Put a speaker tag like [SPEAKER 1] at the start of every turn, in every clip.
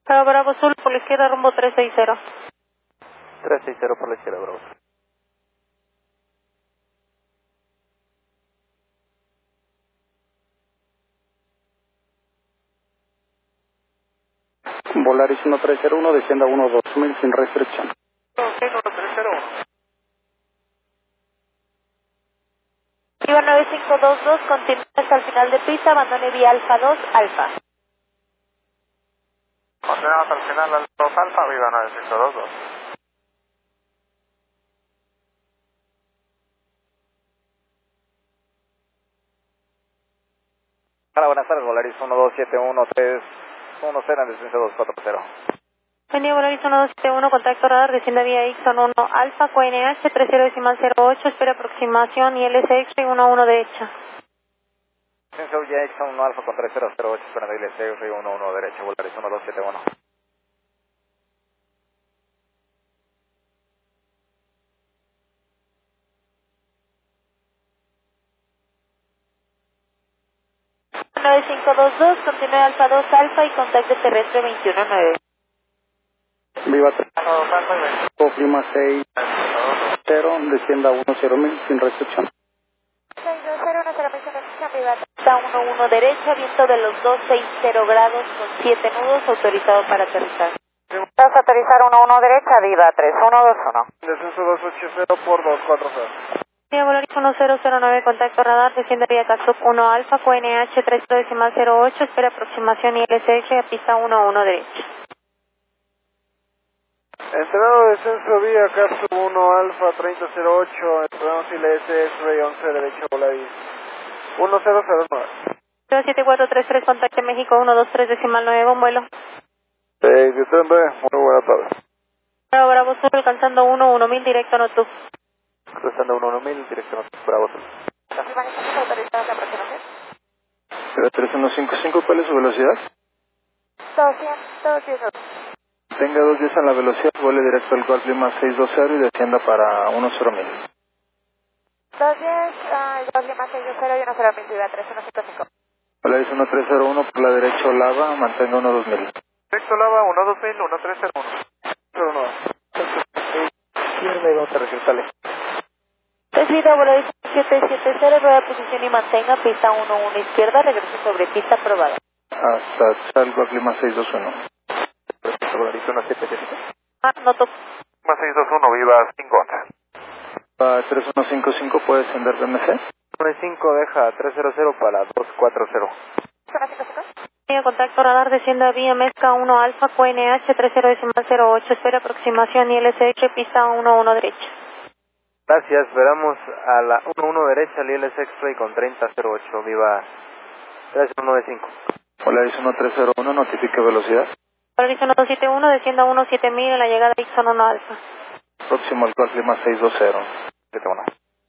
[SPEAKER 1] Bravo Sur, por la izquierda, rumbo 360.
[SPEAKER 2] 360 por la izquierda, Bravo.
[SPEAKER 3] Volaris 1301, descienda 12000 sin restricción.
[SPEAKER 2] Ok, 1301.
[SPEAKER 1] Viva 9522, continúa hasta el final de pista, abandone vía Alfa 2, Alfa.
[SPEAKER 2] Continuamos hasta el final del 2 Alfa, viva 9522. Hola, buenas tardes, Volaris 1271310 en descenso 240.
[SPEAKER 1] Buen Volaris 1271, contacto radar, descienda vía Ixon 1, Alfa, QNH, 30.08, espera aproximación y LSX 11 derecha.
[SPEAKER 2] Descenso ya Exxon 1 Alfa con 3008, esperando ILC 11 derecha, Volaris 1271.
[SPEAKER 1] Viva 9522, continúa Alfa 2, Alfa y contacto terrestre 219.
[SPEAKER 3] Viva 3, Lima 60, descienda 10.000 sin restricción.
[SPEAKER 1] 620, 10.000 sin restricción, Viva 11 derecha, viento de los 260 grados con 7 nudos, autorizado para aterrizar.
[SPEAKER 4] Vas a aterrizar 11 derecha, Viva 3121.
[SPEAKER 2] Descenso 280 por 240.
[SPEAKER 1] Vía Volaris 1009, contacto radar, desciende vía Taxof 1 Alfa, QNH 30.08, espera aproximación y LSX a pista 11 derecha.
[SPEAKER 2] Entrenado descenso vía Capsule 1 Alfa 3008, entrenamos ILS Ray 11 derecha, Volaris 1009.
[SPEAKER 1] 07433, contacte México 123.9, buen vuelo.
[SPEAKER 2] Diciembre, muy buena tarde.
[SPEAKER 1] Bravo Sur, alcanzando 1000 directo a Notu.
[SPEAKER 2] Cruzando 1000, dirección Bravo Sur.
[SPEAKER 4] Autorizado la aproximación.
[SPEAKER 3] 3155, ¿cuál es su velocidad?
[SPEAKER 4] 210.
[SPEAKER 3] Tenga 210 en la velocidad, vuele directo al Golf Lima 620 y descienda para 10.000.
[SPEAKER 4] 210, 2 Lima 620 y 10.000, Viva 3155.
[SPEAKER 3] Volaris 1301, por la derecha Olava, mantenga 12000.
[SPEAKER 2] Directo Lava 12000, 1301. 01. Izquierda y vamos a regresarle.
[SPEAKER 1] Desvida Volaris 770, rueda posición y mantenga pista 11 izquierda, regreso sobre pista aprobada.
[SPEAKER 3] Hasta el Golf Lima 621.
[SPEAKER 2] Volaris 1770.
[SPEAKER 1] Notu.
[SPEAKER 2] Lima 621, viva 511.
[SPEAKER 3] 3155, ¿puede descender BMC?
[SPEAKER 2] 95 deja 300 para 240.
[SPEAKER 1] Vía contacto radar, descienda vía Mezca 1 Alfa, QNH 30.08, espera aproximación y LSX pista 11 derecha.
[SPEAKER 2] Gracias, esperamos a la 11 derecha, el ILS X-Ray con 3008, viva 3195.
[SPEAKER 3] Volaris 1301, notifique velocidad.
[SPEAKER 1] Volaris 1271, descienda 17.000 en la llegada de Ixon 1 Alfa.
[SPEAKER 3] Próximo al Golf Lima 620.
[SPEAKER 2] 71.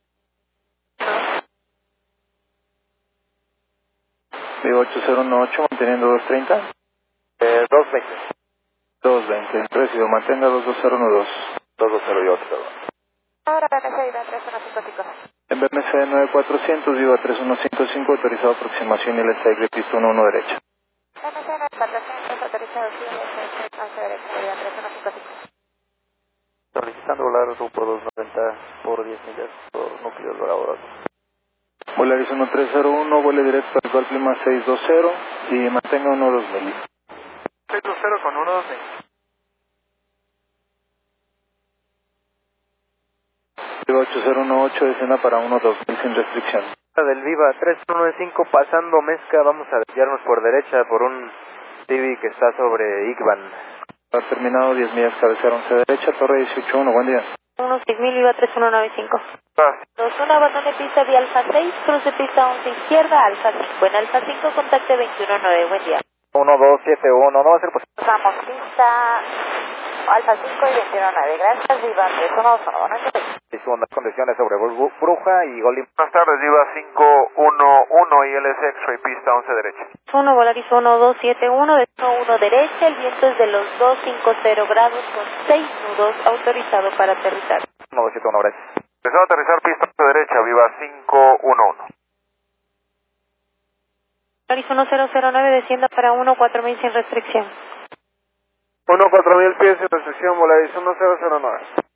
[SPEAKER 3] Viva 8018, manteniendo 230.
[SPEAKER 2] 220.
[SPEAKER 3] 220, recibo, mantenga 22012.
[SPEAKER 2] 220 y otro.
[SPEAKER 4] Ahora BMC Viva 3155.
[SPEAKER 3] En BMC 9400, viva 3155, autorizado aproximación y LSX de pista 11 derecha.
[SPEAKER 4] BMC 9400, autorizado ILS 11 derecha, Viva 3155.
[SPEAKER 2] Solicitando volar grupo 290 por 10 millas por núcleo Dorado.
[SPEAKER 3] Volaris 1301, vuele directo al Golf Lima 620 y mantenga 2000.
[SPEAKER 2] 620 con 120.
[SPEAKER 3] Viva 8018, descienda para 2000 sin restricción.
[SPEAKER 2] Del Viva 3195 pasando Mezca, vamos a desviarnos por derecha por un TV que está sobre Igban.
[SPEAKER 3] Ha terminado 10 millas, cabecera 11 derecha, torre 181, buen día.
[SPEAKER 1] 16.000, Viva 3195.
[SPEAKER 2] Gracias.
[SPEAKER 1] 21, abandone pista vía Alfa 6, cruce pista 11 izquierda, Alfa 5. En Alfa 5, contacte 219, buen día.
[SPEAKER 2] 1271, no va a ser posible.
[SPEAKER 4] Usamos pista Alfa 5 y 219. Gracias, Viva 3121. Buenas tardes.
[SPEAKER 2] Segundas condiciones sobre Bruja y Golim. Buenas tardes, Viva 511 y LS X-Ray, pista 11 derecha.
[SPEAKER 1] 1, Volaris 1271, destino 1 derecha, el viento es de los 250 grados con 6 nudos, autorizado para aterrizar.
[SPEAKER 2] 971, gracias. Empezó a aterrizar pista 11 derecha, Viva 511.
[SPEAKER 1] Volaris 1009, descienda para 14000 sin restricción.
[SPEAKER 2] 14000 pies en recepción, Volaris 1009.